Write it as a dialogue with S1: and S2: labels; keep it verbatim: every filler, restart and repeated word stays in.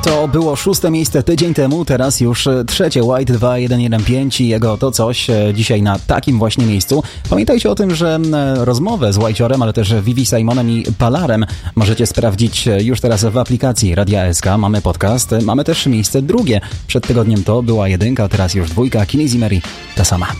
S1: To było szóste miejsce tydzień temu, teraz już trzecie. White dwa jeden jeden pięć i jego To Coś dzisiaj na takim właśnie miejscu. Pamiętajcie o tym, że rozmowę z Whiteciorem, ale też Vivi Simonem i Palarem możecie sprawdzić już teraz w aplikacji Radia S K. Mamy podcast, mamy też miejsce drugie. Przed tygodniem to była jedynka, teraz już dwójka. Kinezi Mary ta sama.